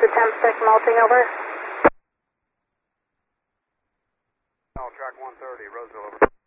the temp stick melting over. No, track 130, Roseville over.